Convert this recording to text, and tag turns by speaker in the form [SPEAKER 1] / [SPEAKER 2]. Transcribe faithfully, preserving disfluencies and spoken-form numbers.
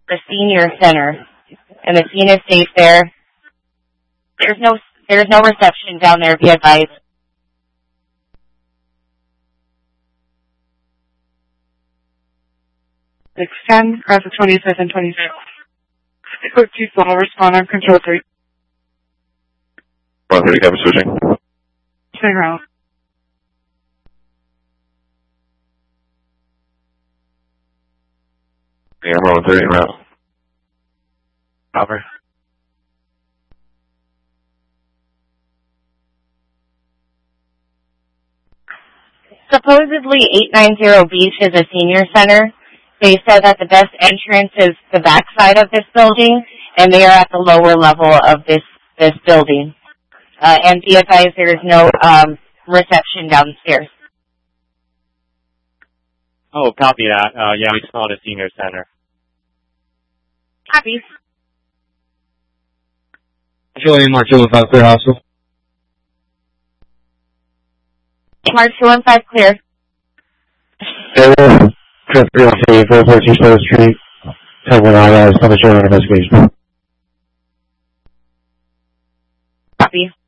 [SPEAKER 1] the senior center, and the scene is safe there. There's no there's no reception down there. Be advised.
[SPEAKER 2] six ten, cross the twenty-fifth and twenty-sixth. Code two small, respond on control three.
[SPEAKER 3] one thirty, cabin switching.
[SPEAKER 2] Swing around.
[SPEAKER 3] Yeah, I'm rolling thirty route.
[SPEAKER 4] Copper.
[SPEAKER 1] Supposedly eight ninety Beach is a senior center. They said that the best entrance is the back side of this building, and they are at the lower level of this, this building. Uh, and be advised there is no um, reception downstairs.
[SPEAKER 4] Oh, copy that. Uh, yeah, we called a senior center.
[SPEAKER 1] Copy.
[SPEAKER 5] Julian, Mark two one five, clear hospital.
[SPEAKER 1] Mark two one five, clear.
[SPEAKER 5] Area, trip three one three, four fourteen Stowe Street. ten one I, uh, public show investigation.
[SPEAKER 1] Copy.